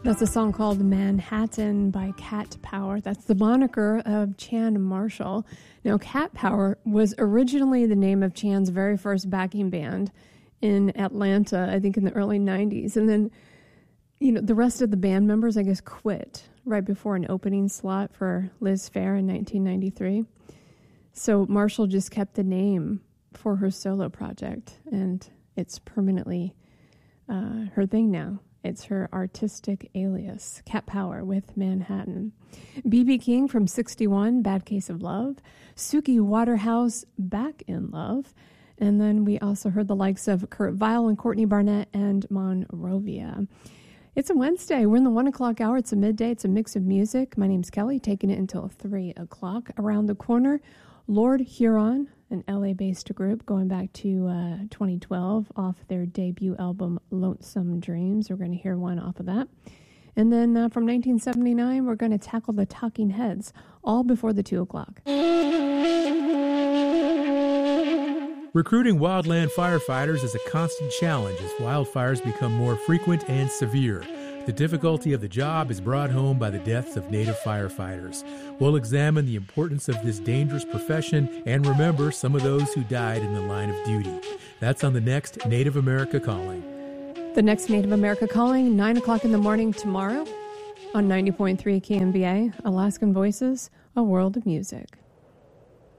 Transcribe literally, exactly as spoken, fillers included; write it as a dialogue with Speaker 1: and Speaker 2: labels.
Speaker 1: That's a song called Manhattan by Cat Power. That's the moniker of Chan Marshall. Now, Cat Power was originally the name of Chan's very first backing band in Atlanta, I think in the early nineties. And then, you know, the rest of the band members, I guess, quit right before an opening slot for Liz Phair in nineteen ninety-three. So Marshall just kept the name for her solo project, and it's permanently uh, her thing now. It's her artistic alias, Cat Power with Manhattan. B B King from sixty-one, Bad Case of Love. Suki Waterhouse, Back in Love. And then we also heard the likes of Kurt Vile and Courtney Barnett and Monrovia. It's a Wednesday. We're in the one o'clock hour. It's a midday. It's a mix of music. My name's Kelly, taking it until three o'clock. Around the corner, Lord Huron, an L A-based group going back to uh, twenty twelve off their debut album, Lonesome Dreams. We're going to hear one off of that. And then uh, from nineteen seventy-nine, we're going to tackle the Talking Heads, all before the two o'clock.
Speaker 2: Recruiting wildland firefighters is a constant challenge as wildfires become more frequent and severe. The difficulty of the job is brought home by the deaths of Native firefighters. We'll examine the importance of this dangerous profession and remember some of those who died in the line of duty. That's on the next Native America Calling.
Speaker 1: The next Native America Calling, nine o'clock in the morning tomorrow on ninety point three K M B A, Alaskan Voices, a world of music.